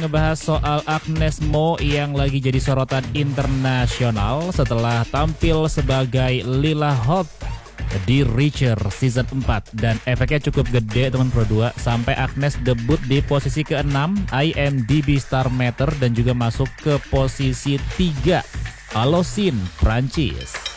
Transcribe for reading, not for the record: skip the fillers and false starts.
ngebahas soal Agnes Mo yang lagi jadi sorotan internasional setelah tampil sebagai Lila Hot di Reacher season 4 dan efeknya cukup gede teman Pro 2 sampai Agnes debut di posisi ke-6 IMDb Star Meter dan juga masuk ke posisi 3 Allociné Prancis.